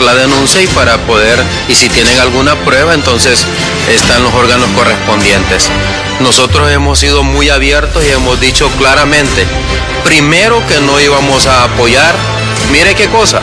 la denuncia y para poder, y si tienen alguna prueba, entonces están los órganos correspondientes. Nosotros hemos sido muy abiertos y hemos dicho claramente, primero que no íbamos a apoyar, mire qué cosas,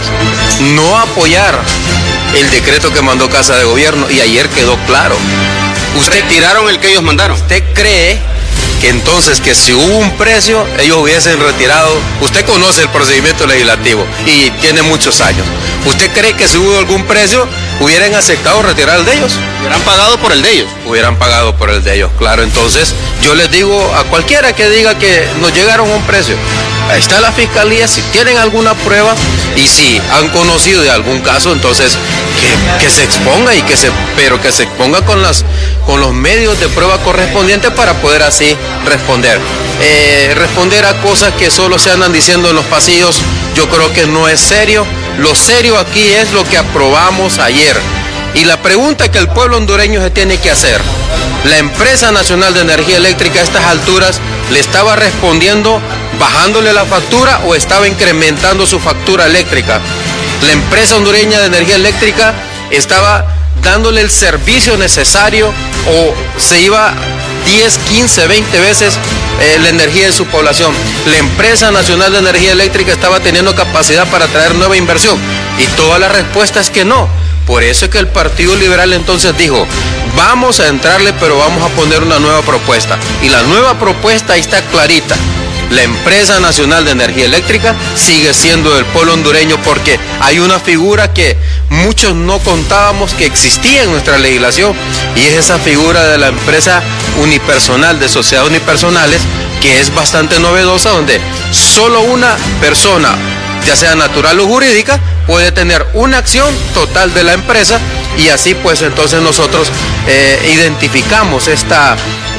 no apoyar el decreto que mandó Casa de Gobierno, y ayer quedó claro. ¿Usted tiraron el que ellos mandaron? ¿Usted cree que entonces que si hubo un precio, ellos hubiesen retirado? Usted conoce el procedimiento legislativo y tiene muchos años. ¿Usted cree que si hubo algún precio, hubieran aceptado retirar el de ellos? ¿Hubieran pagado por el de ellos? Hubieran pagado por el de ellos, claro. Entonces, yo les digo a cualquiera que diga que nos llegaron a un precio, ahí está la fiscalía, si tienen alguna prueba y si han conocido de algún caso, entonces que se exponga, pero que se exponga con los medios de prueba correspondientes para poder así responder. Responder a cosas que solo se andan diciendo en los pasillos, yo creo que no es serio. Lo serio aquí es lo que aprobamos ayer. Y la pregunta que el pueblo hondureño se tiene que hacer, la Empresa Nacional de Energía Eléctrica a estas alturas le estaba respondiendo bajándole la factura o estaba incrementando su factura eléctrica. La Empresa Hondureña de Energía Eléctrica estaba dándole el servicio necesario o se iba 10, 15, 20 veces la energía de su población. La Empresa Nacional de Energía Eléctrica estaba teniendo capacidad para traer nueva inversión y toda la respuesta es que no. Por eso es que el Partido Liberal entonces dijo, vamos a entrarle, pero vamos a poner una nueva propuesta. Y la nueva propuesta ahí está clarita. La Empresa Nacional de Energía Eléctrica sigue siendo del pueblo hondureño porque hay una figura que muchos no contábamos que existía en nuestra legislación y es esa figura de la empresa unipersonal, de sociedades unipersonales, que es bastante novedosa, donde solo una persona, ya sea natural o jurídica, puede tener una acción total de la empresa y así pues entonces nosotros identificamos esta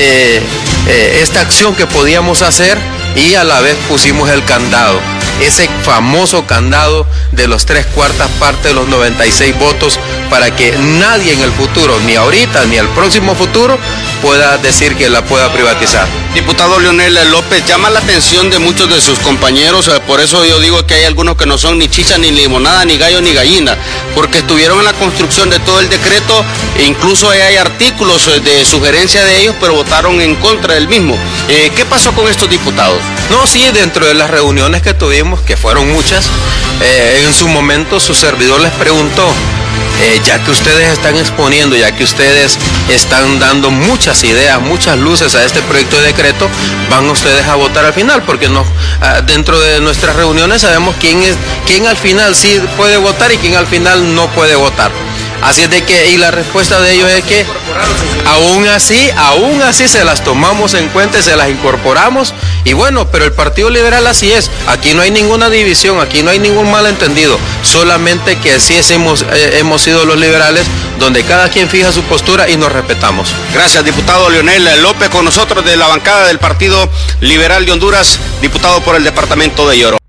acción que podíamos hacer y a la vez pusimos el candado, ese famoso candado de los 3/4 partes de los 96 votos para que nadie en el futuro, ni ahorita ni el próximo futuro, pueda decir que la pueda privatizar. Diputado Leonel López, llama la atención de muchos de sus compañeros, por eso yo digo que hay algunos que no son ni chicha, ni limonada, ni gallo, ni gallina, porque estuvieron en la construcción de todo el decreto, e incluso hay artículos de sugerencia de ellos, pero votaron en contra del mismo. ¿Qué pasó con estos diputados? No, sí, dentro de las reuniones que tuvimos, que fueron muchas, en su momento su servidor les preguntó, ya que ustedes están exponiendo, ya que ustedes están dando muchas ideas, muchas luces a este proyecto de decreto, van ustedes a votar al final, porque no, dentro de nuestras reuniones sabemos quién al final sí puede votar y quién al final no puede votar. Así es de que, y la respuesta de ellos es que aún así se las tomamos en cuenta y se las incorporamos. Y bueno, pero el Partido Liberal así es. Aquí no hay ninguna división, aquí no hay ningún malentendido. Solamente que así hemos sido los liberales, donde cada quien fija su postura y nos respetamos. Gracias, diputado Leonel López, con nosotros de la bancada del Partido Liberal de Honduras, diputado por el departamento de Lloro.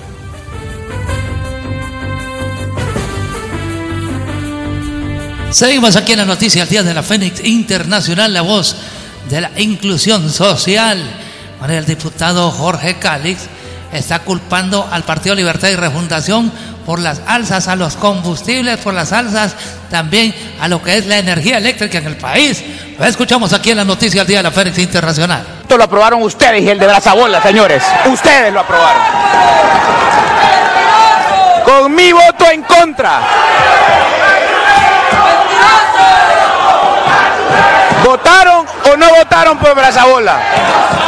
Seguimos aquí en la noticia del Día de la Fénix Internacional, la voz de la inclusión social. Bueno, el diputado Jorge Calix está culpando al Partido Libertad y Refundación por las alzas a los combustibles, por las alzas también a lo que es la energía eléctrica en el país. Lo escuchamos aquí en la noticia del Día de la Fénix Internacional. Esto lo aprobaron ustedes y el de Brazabola, señores. Ustedes lo aprobaron. Con mi voto en contra. ¿Votaron o no votaron por Brazabola?